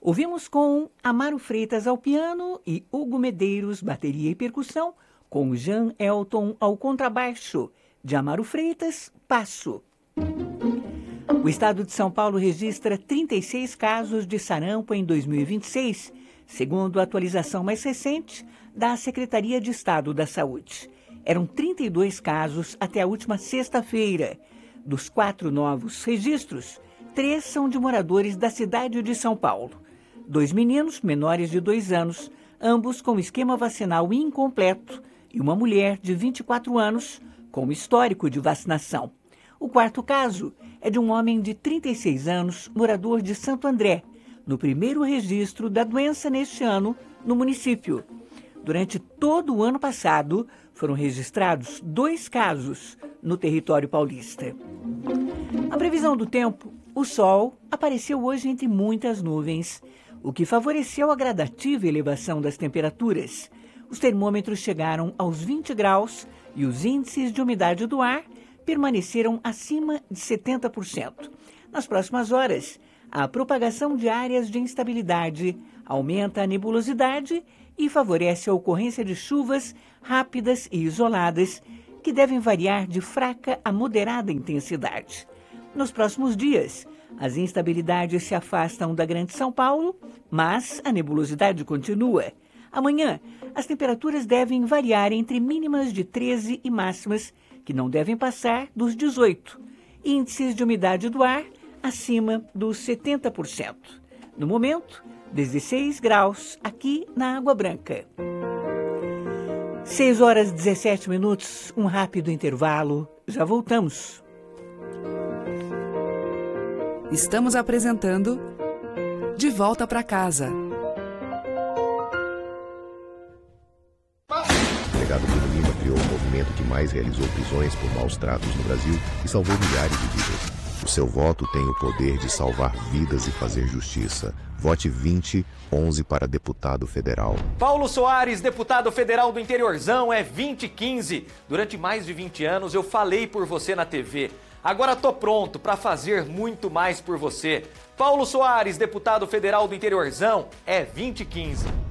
Ouvimos com Amaro Freitas ao piano e Hugo Medeiros, bateria e percussão, com Jean Elton ao contrabaixo. De Amaro Freitas, Passo. O estado de São Paulo registra 36 casos de sarampo em 2026, segundo a atualização mais recente da Secretaria de Estado da Saúde. Eram 32 casos até a última sexta-feira. Dos 4 novos registros, 3 são de moradores da cidade de São Paulo. 2 meninos menores de 2 anos, ambos com esquema vacinal incompleto, e uma mulher de 24 anos com histórico de vacinação. O 4º caso é de um homem de 36 anos, morador de Santo André, no primeiro registro da doença neste ano no município. Durante todo o ano passado, foram registrados 2 casos no território paulista. A previsão do tempo: o sol apareceu hoje entre muitas nuvens, o que favoreceu a gradativa elevação das temperaturas. Os termômetros chegaram aos 20 graus e os índices de umidade do ar permaneceram acima de 70%. Nas próximas horas, a propagação de áreas de instabilidade aumenta a nebulosidade e favorece a ocorrência de chuvas rápidas e isoladas, que devem variar de fraca a moderada intensidade. Nos próximos dias, as instabilidades se afastam da Grande São Paulo, mas a nebulosidade continua. Amanhã, as temperaturas devem variar entre mínimas de 13 e máximas, que não devem passar dos 18. Índices de umidade do ar acima dos 70%. No momento, 16 graus aqui na Água Branca. 6 horas e 17 minutos, um rápido intervalo. Já voltamos. Estamos apresentando De Volta para Casa. O delegado Bruno Lima criou o movimento que mais realizou prisões por maus tratos no Brasil e salvou milhares de vidas. O seu voto tem o poder de salvar vidas e fazer justiça. Vote 2011 para deputado federal. Paulo Soares, deputado federal do interiorzão, é 2015. Durante mais de 20 anos eu falei por você na TV. Agora tô pronto para fazer muito mais por você. Paulo Soares, deputado federal do interiorzão, é 2015.